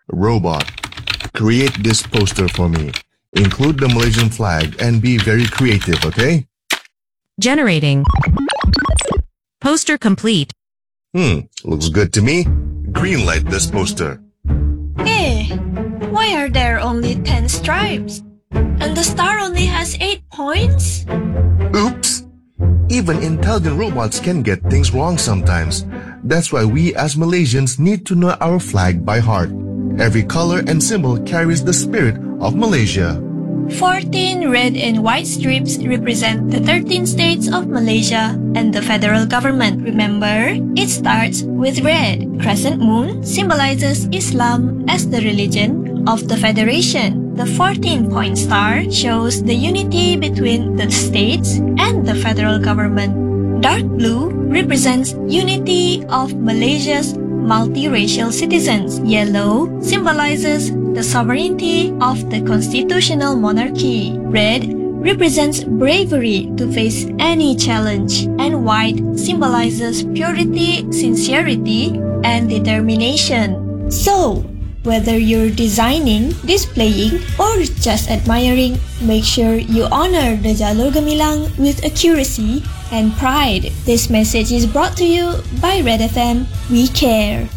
Robot, create this poster for me. Include the Malaysian flag and be very creative, okay? Generating. Poster complete. Looks good to me. Greenlight this poster. Hey, why are there only 10 stripes? And the star only has 8 points? Oops! Even intelligent robots can get things wrong sometimes. That's why we as Malaysians need to know our flag by heart. Every color and symbol carries the spirit of Malaysia. 14 red and white strips represent the 13 states of Malaysia and the federal government. Remember, it starts with red. Crescent moon symbolizes Islam as the religion of the federation. The 14-point star shows the unity between the states and the federal government. Dark blue represents unity of Malaysia's multiracial citizens. Yellow symbolizes the sovereignty of the constitutional monarchy. Red represents bravery to face any challenge. And white symbolizes purity, sincerity, and determination. So, whether you're designing, displaying, or just admiring, make sure you honor the Jalur Gemilang with accuracy and pride. This message is brought to you by Red FM. We care.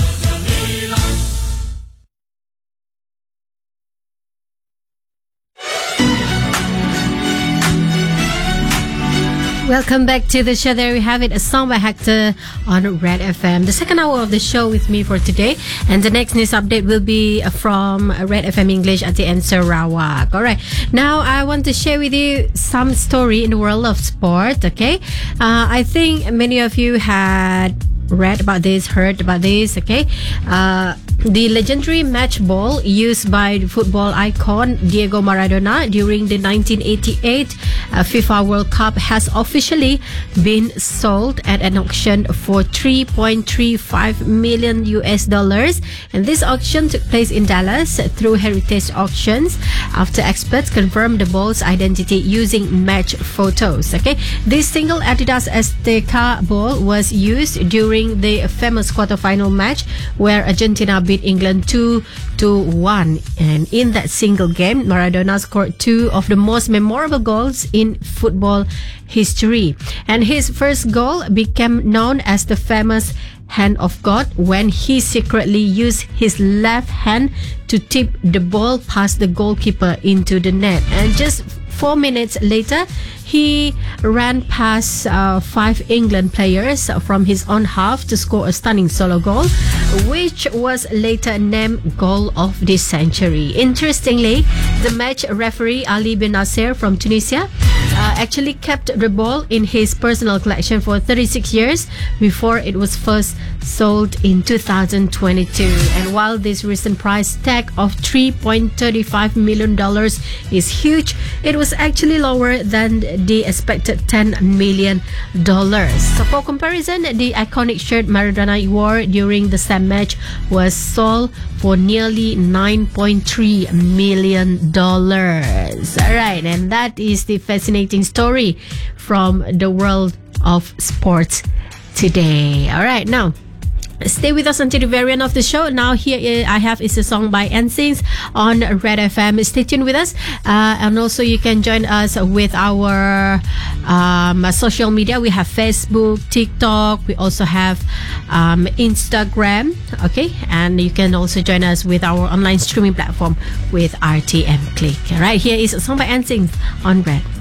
Welcome back to the show. There we have it, a song by Hector on Red FM. The second hour of the show with me for today. And the next news update will be from Red FM English at the end Sarawak. Alright, now I want to share with you some story in the world of sport, okay? I think many of you had read about this, heard about this, okay? The legendary match ball used by football icon Diego Maradona during the 1988 FIFA World Cup has officially been sold at an auction for $3.35 million US. And this auction took place in Dallas through Heritage Auctions after experts confirmed the ball's identity using match photos. Okay, this single Adidas Azteca ball was used during the famous quarterfinal match where Argentina beat England 2-1, and in that single game Maradona scored two of the most memorable goals in football history, and his first goal became known as the famous hand of God when he secretly used his left hand to tip the ball past the goalkeeper into the net, and just 4 minutes later he ran past 5 England players from his own half to score a stunning solo goal, which was later named Goal of the Century. Interestingly, the match referee Ali bin Nasser from Tunisia actually kept the ball in his personal collection for 36 years before it was first sold in 2022. And while this recent price tag of $3.35 million is huge, it was actually lower than the expected $10 million. So for comparison, the iconic shirt Maradona wore during the same match was sold for nearly $9.3 million. Alright, and that is the fascinating story from the world of sports today. Alright, now stay with us until the very end of the show. Now here I have is a song by NSYNC on Red FM. Stay tuned with us, and also you can join us with our social media. We have Facebook, TikTok, we also have Instagram, okay, and you can also join us with our online streaming platform with RTM Click. Right, here is a song by NSYNC on Red.